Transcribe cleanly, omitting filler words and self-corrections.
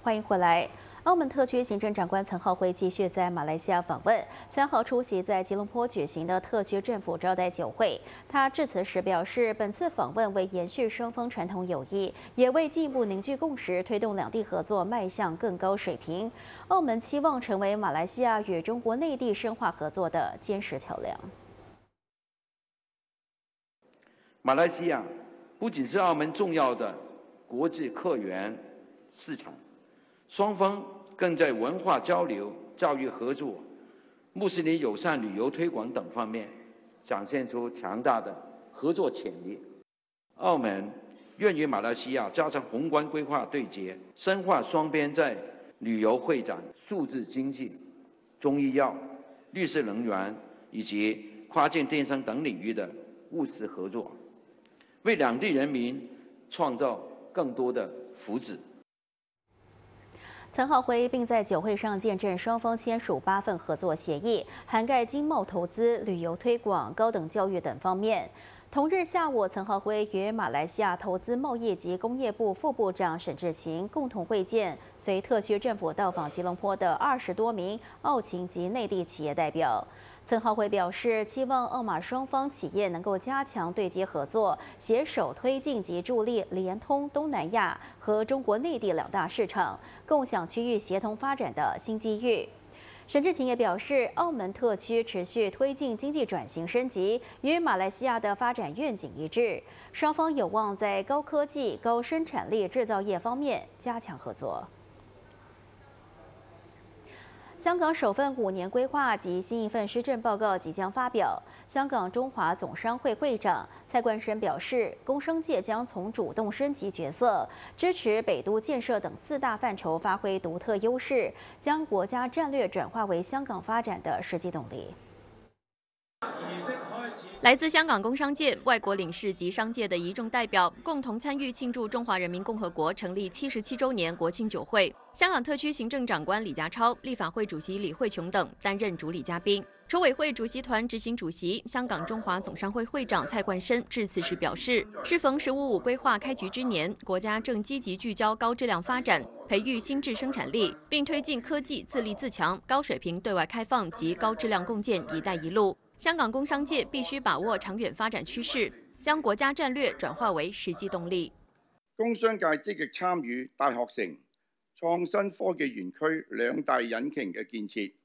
欢迎回来。澳门特区行政长官岑浩辉继续在马来西亚访问，3号出席在吉隆坡举行的特区政府招待酒会。他致辞时表示，本次访问为延续双方传统友谊，也为进一步凝聚共识，推动两地合作迈向更高水平。澳门期望成为马来西亚与中国内地深化合作的坚实桥梁。 马来西亚不仅是澳门重要的国际客源市场，双方更在文化交流、教育合作、穆斯林友善旅游推广等方面展现出强大的合作潜力。澳门愿与马来西亚加强宏观规划对接，深化双边在旅游会展、数字经济、中医药、绿色能源以及跨境电商等领域的务实合作，为两地人民创造更多的福祉。 岑浩辉并在酒会上见证双方签署8份合作协议，涵盖经贸投资、旅游推广、高等教育等方面。同日下午，岑浩辉与马来西亚投资贸易及工业部副部长沈志勤共同会见随特区政府到访吉隆坡的20多名澳勤及内地企业代表。岑浩辉表示，期望澳马双方企业能够加强对接合作，携手推进及助力联通东南亚和中国内地2大市场，共享区域协同发展的新机遇。沈志勤也表示，澳门特区持续推进经济转型升级，与马来西亚的发展愿景一致，双方有望在高科技、高生产力制造业方面加强合作。香港首份5年规划及新一份施政报告即将发表。香港中华总商会会长蔡冠深表示，工商界将从主动升级角色，支持北都建设等4大范畴发挥独特优势，将国家战略转化为香港发展的实际动力。 来自香港工商界、外国领事及商界的一众代表共同参与庆祝中华人民共和国成立77周年国庆酒会。香港特区行政长官李家超、立法会主席李慧琼等担任主礼嘉宾。筹委会主席团执行主席、香港中华总商会会长蔡冠深致辞时表示，适逢“15+5”规划开局之年，国家正积极聚焦高质量发展，培育新质生产力，并推进科技自立自强、高水平对外开放及高质量共建“一带一路”。香港工商界必须把握长远發展趨勢，將國家戰略轉化為實際動力。 工商界積極參與大學城、創新科技園區2大引擎嘅建設，